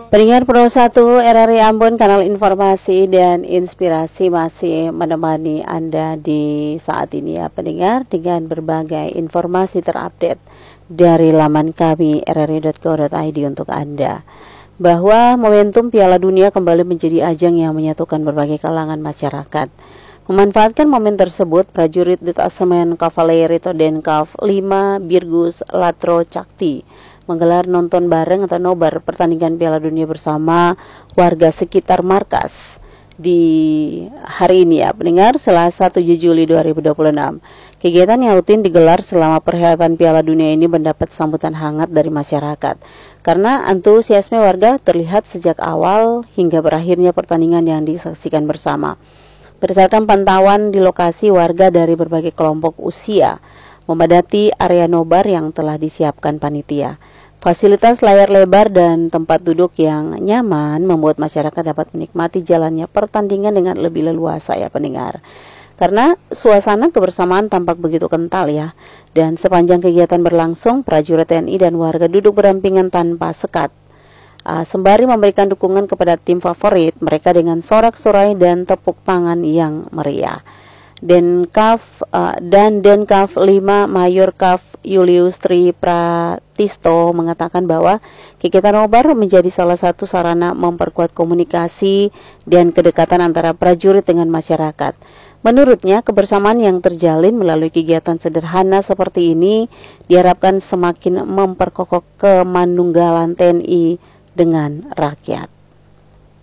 Pendengar Pro 1 RRI Ambon, kanal informasi dan inspirasi masih menemani Anda di saat ini ya pendengar, dengan berbagai informasi terupdate dari laman kami rri.co.id untuk Anda. Bahwa momentum Piala Dunia kembali menjadi ajang yang menyatukan berbagai kalangan masyarakat. Memanfaatkan momen tersebut, prajurit Detasemen Kavaleri Denkav 5 Birgus Latro Cakti menggelar nonton bareng atau nobar pertandingan Piala Dunia bersama warga sekitar markas di hari ini ya pendengar, Selasa 7 Juli 2026. Kegiatan yang rutin digelar selama perhelatan Piala Dunia ini mendapat sambutan hangat dari masyarakat karena antusiasme warga terlihat sejak awal hingga berakhirnya pertandingan yang disaksikan bersama. Berdasarkan pantauan di lokasi, warga dari berbagai kelompok usia memadati area nobar yang telah disiapkan panitia. Fasilitas layar lebar dan tempat duduk yang nyaman membuat masyarakat dapat menikmati jalannya pertandingan dengan lebih leluasa ya pendengar. Karena suasana kebersamaan tampak begitu kental ya. Dan sepanjang kegiatan berlangsung, prajurit TNI dan warga duduk berdampingan tanpa sekat. Sembari memberikan dukungan kepada tim favorit mereka dengan sorak-sorai dan tepuk tangan yang meriah. Denkav 5 Mayor Kav Julius Tri Pratisto mengatakan bahwa kegiatan nobar menjadi salah satu sarana memperkuat komunikasi dan kedekatan antara prajurit dengan masyarakat. Menurutnya, kebersamaan yang terjalin melalui kegiatan sederhana seperti ini diharapkan semakin memperkokoh kemanunggalan TNI dengan rakyat.